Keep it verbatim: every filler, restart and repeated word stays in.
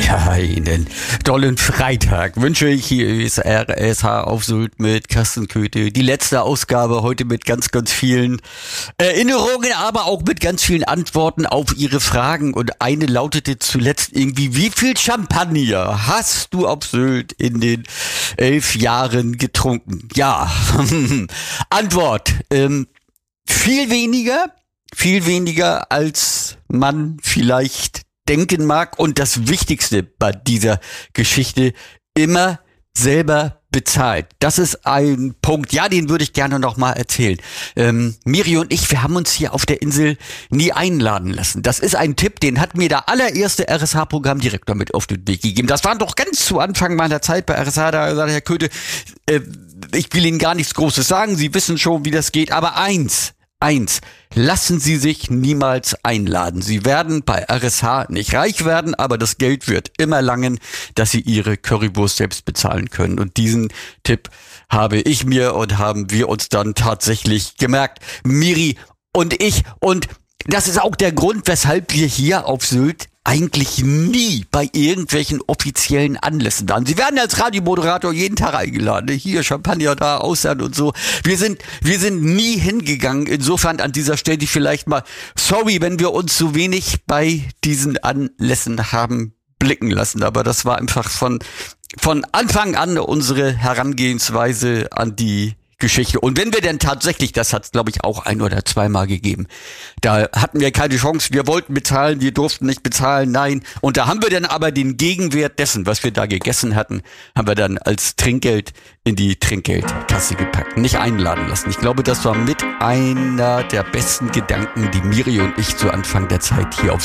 Einen tollen Freitag wünsche ich. Hier ist R S H auf Sylt mit Carsten Köthe. Die letzte Ausgabe heute mit ganz, ganz vielen Erinnerungen, aber auch mit ganz vielen Antworten auf Ihre Fragen. Und eine lautete zuletzt irgendwie: Wie viel Champagner hast du auf Sylt in den elf Jahren getrunken? Ja, Antwort, ähm, viel weniger, viel weniger als man vielleicht denken mag. Und das Wichtigste bei dieser Geschichte: immer selber bezahlt. Das ist ein Punkt, ja, den würde ich gerne noch mal erzählen. Ähm, Miri und ich, wir haben uns hier auf der Insel nie einladen lassen. Das ist ein Tipp, den hat mir der allererste R S H-Programmdirektor mit auf den Weg gegeben. Das war doch ganz zu Anfang meiner Zeit bei R S H, da sagte Herr Köthe, äh, ich will Ihnen gar nichts Großes sagen, Sie wissen schon, wie das geht, aber eins, Eins, lassen Sie sich niemals einladen. Sie werden bei R S H nicht reich werden, aber das Geld wird immer langen, dass Sie Ihre Currywurst selbst bezahlen können. Und diesen Tipp habe ich mir und haben wir uns dann tatsächlich gemerkt, Miri und ich. Und das ist auch der Grund, weshalb wir hier auf Sylt eigentlich nie bei irgendwelchen offiziellen Anlässen waren. Sie werden als Radiomoderator jeden Tag eingeladen. Hier Champagner, da, Ausland und so. Wir sind, wir sind nie hingegangen. Insofern an dieser Stelle vielleicht mal sorry, wenn wir uns so wenig bei diesen Anlässen haben blicken lassen. Aber das war einfach von, von Anfang an unsere Herangehensweise an die Geschichte. Und wenn wir denn tatsächlich, das hat es glaube ich auch ein oder zweimal gegeben, da hatten wir keine Chance, wir wollten bezahlen, wir durften nicht bezahlen, nein. Und da haben wir dann aber den Gegenwert dessen, was wir da gegessen hatten, haben wir dann als Trinkgeld in die Trinkgeldkasse gepackt, nicht einladen lassen. Ich glaube, das war mit einer der besten Gedanken, die Miri und ich zu Anfang der Zeit hier auf